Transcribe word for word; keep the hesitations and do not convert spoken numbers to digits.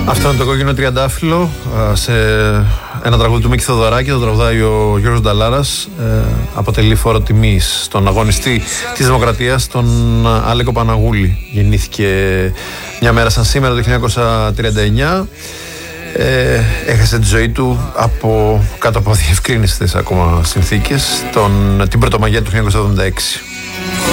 Αυτό είναι το Κόκκινο Τριαντάφυλλο, σε ένα τραγούδι του Μίκη Θοδωράκη, το τραγουδάει ο Γιώργος Νταλάρας. Αποτελεί φόρο τιμής στον αγωνιστή της Δημοκρατίας, τον Άλεκο Παναγούλη. Γεννήθηκε μια μέρα σαν σήμερα το χίλια εννιακόσια τριάντα εννιά. Ε, έχασε τη ζωή του από, κάτω από διευκρίνηστες ακόμα συνθήκες τον, την Πρωτομαγιά του χίλια εννιακόσια εβδομήντα έξι.